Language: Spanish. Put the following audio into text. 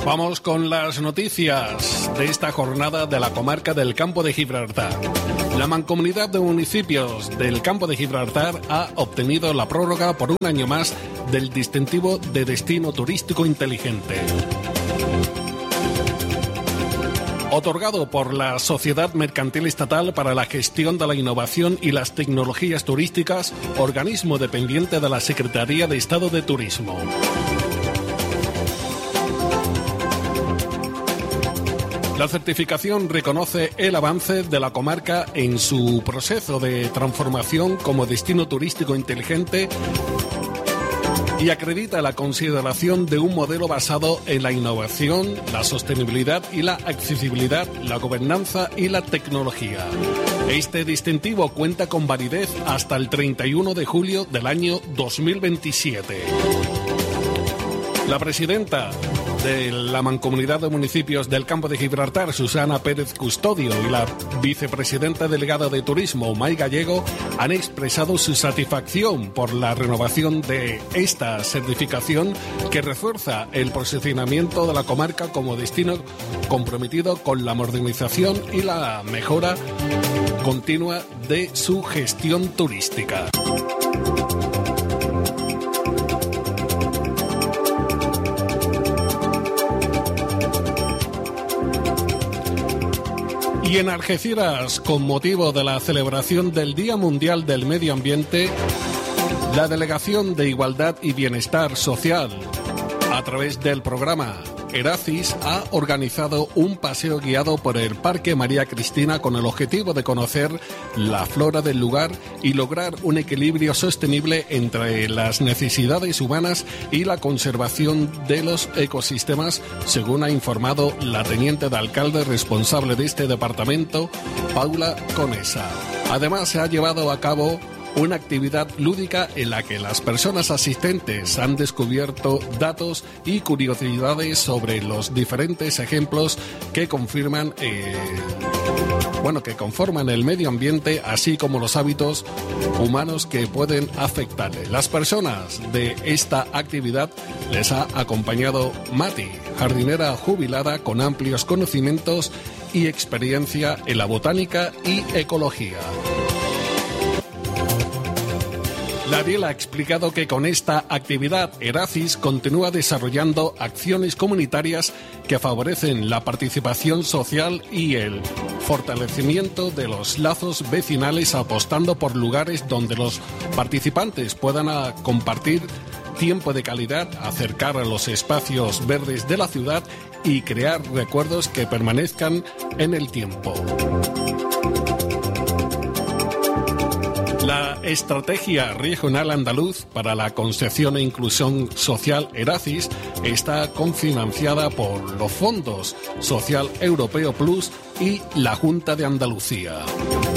Vamos con las noticias de esta jornada de la comarca del Campo de Gibraltar. La Mancomunidad de Municipios del Campo de Gibraltar ha obtenido la prórroga por un año más del distintivo de destino turístico inteligente. Otorgado por la Sociedad Mercantil Estatal para la Gestión de la Innovación y las Tecnologías Turísticas, organismo dependiente de la Secretaría de Estado de Turismo. La certificación reconoce el avance de la comarca en su proceso de transformación como destino turístico inteligente y acredita la consideración de un modelo basado en la innovación, la sostenibilidad y la accesibilidad, la gobernanza y la tecnología. Este distintivo cuenta con validez hasta el 31 de julio del año 2027. La presidenta de la Mancomunidad de Municipios del Campo de Gibraltar, Susana Pérez Custodio, y la vicepresidenta delegada de Turismo, May Gallego, han expresado su satisfacción por la renovación de esta certificación que refuerza el posicionamiento de la comarca como destino comprometido con la modernización y la mejora continua de su gestión turística. Y en Algeciras, con motivo de la celebración del Día Mundial del Medio Ambiente, la Delegación de Igualdad y Bienestar Social, a través del programa Eracis, ha organizado un paseo guiado por el Parque María Cristina con el objetivo de conocer la flora del lugar y lograr un equilibrio sostenible entre las necesidades humanas y la conservación de los ecosistemas, según ha informado la teniente de alcalde responsable de este departamento, Paula Conesa. Además, se ha llevado a cabo una actividad lúdica en la que las personas asistentes han descubierto datos y curiosidades sobre los diferentes ejemplos que conforman el medio ambiente, así como los hábitos humanos que pueden afectarle. Las personas de esta actividad les ha acompañado Mati, jardinera jubilada con amplios conocimientos y experiencia en la botánica y ecología. La DIL ha explicado que con esta actividad Eracis continúa desarrollando acciones comunitarias que favorecen la participación social y el fortalecimiento de los lazos vecinales, apostando por lugares donde los participantes puedan compartir tiempo de calidad, acercar a los espacios verdes de la ciudad y crear recuerdos que permanezcan en el tiempo. La Estrategia Regional Andaluz para la Concepción e Inclusión Social Eracis está cofinanciada por los Fondos Social Europeo Plus y la Junta de Andalucía.